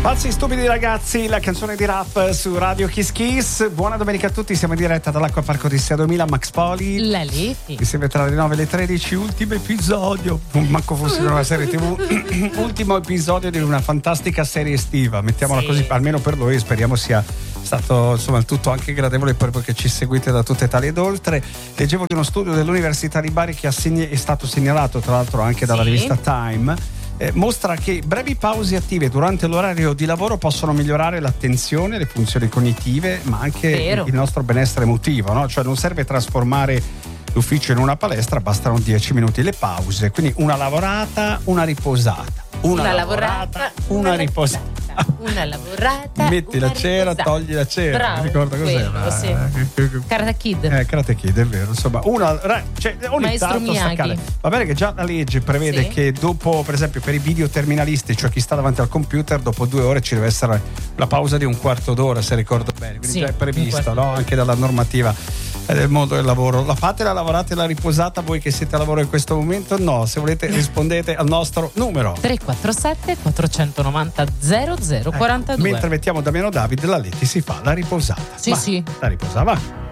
Pazzi stupidi ragazzi, la canzone di rap su Radio Kiss Kiss. Buona domenica a tutti, siamo in diretta dall'Acquaparco di Sea 2000, Max Poli. La Leti. Mi sembra tra le 9 e le 13, ultimo episodio. Manco fosse una serie TV. Ultimo episodio di una fantastica serie estiva, mettiamola così, almeno per noi, speriamo sia stato insomma il tutto anche gradevole per voi che ci seguite da tutte Italia ed oltre. Leggevo di uno studio dell'Università di Bari che è stato segnalato tra l'altro anche dalla rivista Time. Mostra che brevi pause attive durante l'orario di lavoro possono migliorare l'attenzione, le funzioni cognitive, ma anche il nostro benessere emotivo, no? Cioè non serve trasformare l'ufficio in una palestra, bastano 10 minuti le pause, quindi una lavorata, una riposata, una lavorata, una riposata. Una lavorata, metti una la cera, riposata. togli la cera. Bravo, mi ricordo cos'era. Sì. Karate Kid. Karate Kid, è vero. Insomma, ogni tanto staccare. Va bene che già la legge prevede che dopo, per esempio, per i video terminalisti, cioè chi sta davanti al computer, dopo 2 ore ci deve essere la pausa di un quarto d'ora, se ricordo bene. Quindi già è prevista, no? Anche dalla normativa del mondo del lavoro. La fate, la lavorate, la riposata, voi che siete a lavoro in questo momento? No, se volete rispondete al nostro numero 347 490 0042. Mentre mettiamo Damiano David, la Leti si fa la riposata. Sì. La riposata, va.